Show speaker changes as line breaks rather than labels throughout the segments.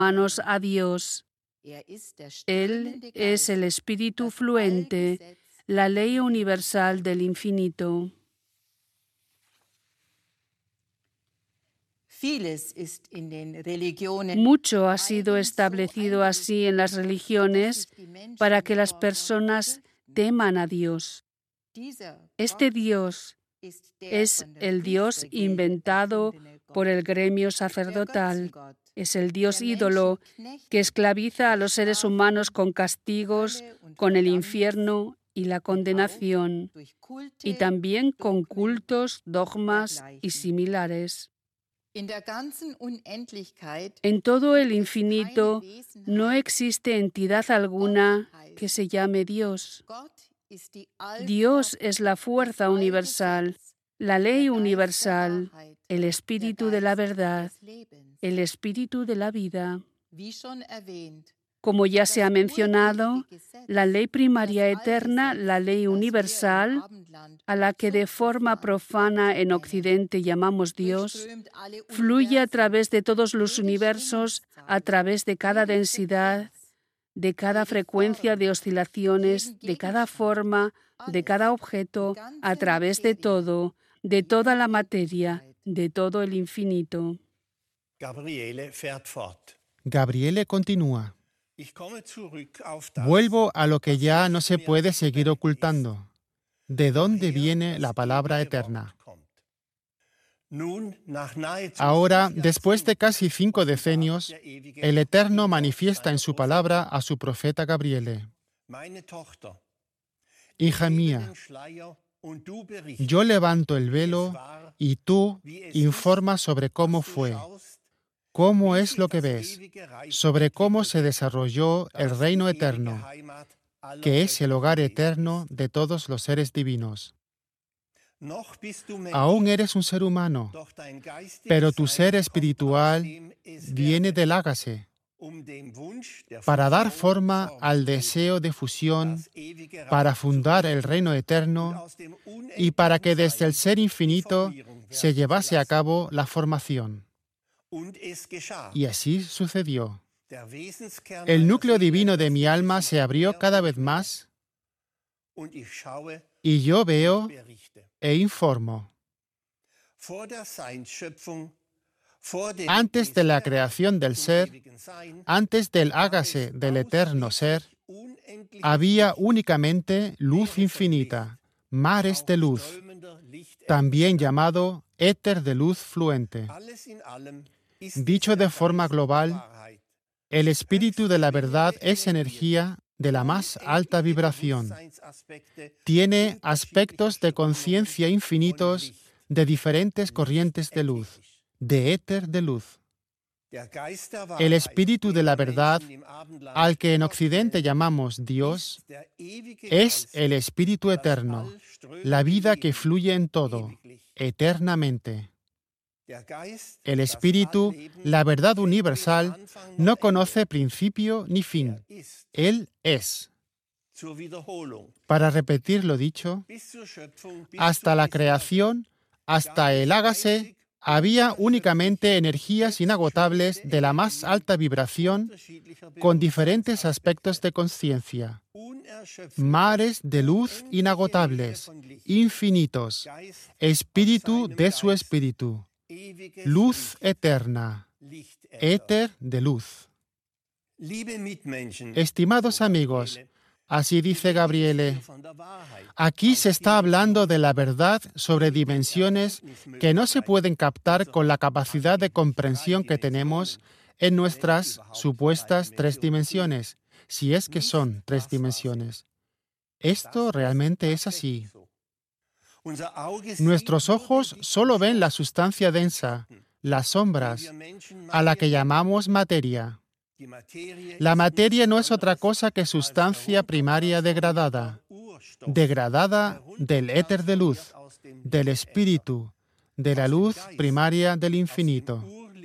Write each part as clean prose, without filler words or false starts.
humanos a Dios. Él es el espíritu fluente, la ley universal del infinito. Mucho ha sido establecido así en las religiones para que las personas teman a Dios. Este Dios es el Dios inventado por el gremio sacerdotal. Es el Dios ídolo que esclaviza a los seres humanos con castigos, con el infierno y la condenación, y también con cultos, dogmas y similares. En todo el infinito no existe entidad alguna que se llame Dios. Dios es la fuerza universal, la ley universal, el espíritu de la verdad, el espíritu de la vida. Como ya se ha mencionado, la ley primaria eterna, la ley universal, a la que de forma profana en Occidente llamamos Dios, fluye a través de todos los universos, a través de cada densidad, de cada frecuencia de oscilaciones, de cada forma, de cada objeto, a través de todo, de toda la materia, de todo el infinito.
Gabriele continúa. Vuelvo a lo que ya no se puede seguir ocultando. ¿De dónde viene la palabra eterna? Ahora, después de casi 5 decenios, el Eterno manifiesta en su palabra a su profeta Gabriele. Hija mía, yo levanto el velo y tú informas sobre cómo fue, cómo es lo que ves, sobre cómo se desarrolló el reino eterno, que es el hogar eterno de todos los seres divinos. Aún eres un ser humano, pero tu ser espiritual viene del ágase, para dar forma al deseo de fusión, para fundar el reino eterno y para que desde el ser infinito se llevase a cabo la formación. Y así sucedió. El núcleo divino de mi alma se abrió cada vez más y yo veo e informo. Antes de la creación del ser, antes del hágase del eterno ser, había únicamente luz infinita, mares de luz, también llamado éter de luz fluente. Dicho de forma global, el espíritu de la verdad es energía de la más alta vibración. Tiene aspectos de conciencia infinitos de diferentes corrientes de luz, de éter de luz. El espíritu de la verdad, al que en Occidente llamamos Dios, es el espíritu eterno, la vida que fluye en todo, eternamente. El espíritu, la verdad universal, no conoce principio ni fin. Él es. Para repetir lo dicho, hasta la creación, hasta el hágase, había únicamente energías inagotables de la más alta vibración con diferentes aspectos de conciencia. Mares de luz inagotables, infinitos, espíritu de su espíritu. Luz eterna, éter de luz. Estimados amigos, así dice Gabriele, aquí se está hablando de la verdad sobre dimensiones que no se pueden captar con la capacidad de comprensión que tenemos en nuestras supuestas 3 dimensiones, si es que son 3 dimensiones. Esto realmente es así. Nuestros ojos solo ven la sustancia densa, las sombras, a la que llamamos materia. La materia no es otra cosa que sustancia primaria degradada del éter de luz, del espíritu, de la luz primaria del infinito.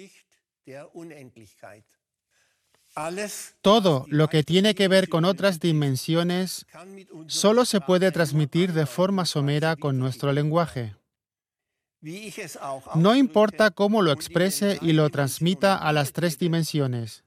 Todo lo que tiene que ver con otras dimensiones solo se puede transmitir de forma somera con nuestro lenguaje. No importa cómo lo exprese y lo transmita a las 3 dimensiones.